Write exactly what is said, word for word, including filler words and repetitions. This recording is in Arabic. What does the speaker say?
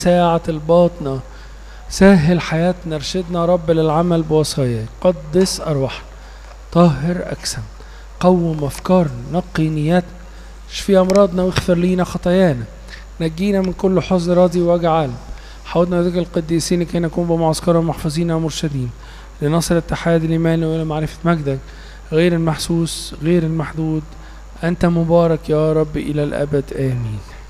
ساعة الباطنة، سهل حياتنا، ارشدنا رب للعمل بوصاياك. قدس أرواحنا، طهر أجسامنا، قوم أفكارنا، نقي نياتنا، اشفي أمراضنا واغفر لينا خطايانا، نجينا من كل حزن راضي واجعل حوضنا ذكر القديسين كي نكون بمعسكرهم محفوظين ومرشدين لنصل اتحاد الإيمان وإلى معرفة مجدك غير المحسوس غير المحدود. أنت مبارك يا رب إلى الأبد، آمين.